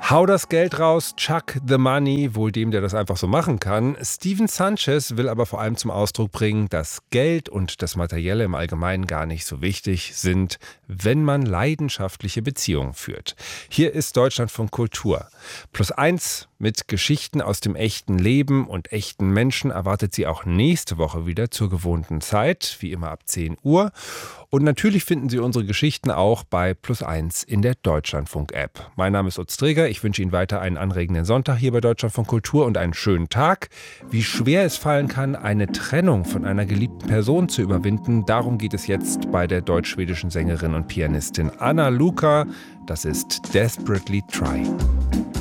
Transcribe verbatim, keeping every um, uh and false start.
Hau das Geld raus, chuck the money, wohl dem, der das einfach so machen kann. Steven Sanchez will aber vor allem zum Ausdruck bringen, dass Geld und das Materielle im Allgemeinen gar nicht so wichtig sind, wenn man leidenschaftliche Beziehungen führt. Hier ist Deutschlandfunk Kultur. Plus eins mit Geschichten aus dem echten Leben und echten Menschen erwartet Sie auch nächste Woche wieder zur gewohnten Zeit, wie immer ab zehn Uhr. Und natürlich finden Sie unsere Geschichten auch bei Plus eins in der Deutschlandfunk-App. Mein Name ist Utz Träger. Ich wünsche Ihnen weiter einen anregenden Sonntag hier bei Deutschlandfunk Kultur und einen schönen Tag. Wie schwer es fallen kann, eine Trennung von einer geliebten Person zu überwinden, darum geht es jetzt bei der deutsch-schwedischen Sängerin und Pianistin Anna Luka. Das ist Desperately Try.